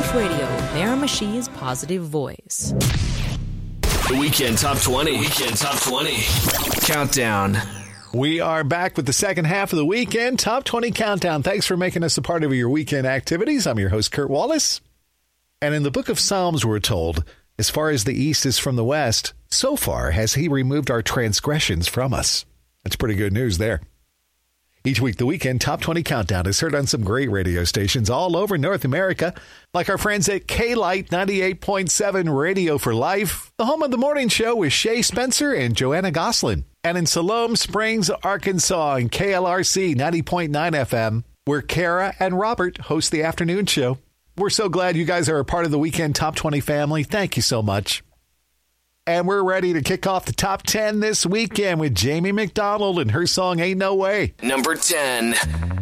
Talk Radio, Miramichi's positive voice. The Weekend Top 20. Weekend Top 20. Countdown. We are back with the second half of the Weekend Top 20 Countdown. Thanks for making us a part of your weekend activities. I'm your host, Kurt Wallace. And in the book of Psalms, we're told, as far as the east is from the west, so far has he removed our transgressions from us. That's pretty good news there. Each week, the Weekend Top 20 Countdown is heard on some great radio stations all over North America, like our friends at K-Light 98.7 Radio for Life, the home of the morning show with Shay Spencer and Joanna Goslin. And in Siloam Springs, Arkansas, and KLRC 90.9 FM, where Kara and Robert host the afternoon show. We're so glad you guys are a part of the Weekend Top 20 family. Thank you so much. And we're ready to kick off the top 10 this weekend with Jamie McDonald and her song Ain't No Way. Number 10.